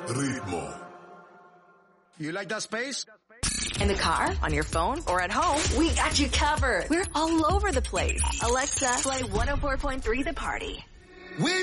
Ritmo. You like that space? In the car, on your phone, or at home, we got you covered. We're all over the place. Alexa, play 104.3 The Party. We